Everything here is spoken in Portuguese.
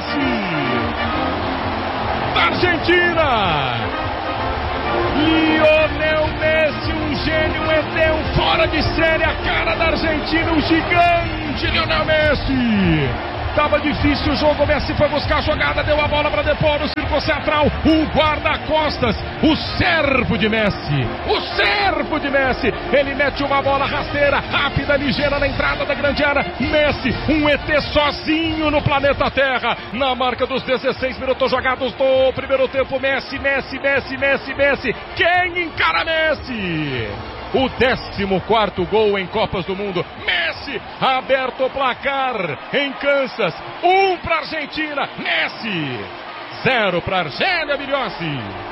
Messi, da Argentina. Lionel Messi, um gênio, um ET, um fora de série, a cara da Argentina, um gigante, Lionel Messi. Tava difícil o jogo, Messi foi buscar a jogada, deu a bola para depor no círculo central, o guarda-costas, o servo de Messi, ele mete uma bola rasteira, rápida, ligeira na entrada da grande área, Messi, um ET sozinho no planeta Terra, na marca dos 16 minutos jogados do primeiro tempo, Messi, quem encara Messi? O 14º gol em Copas do Mundo. Messi, aberto o placar em Kansas. 1 para a Argentina. Messi, 0 para a Argélia, Milhossi.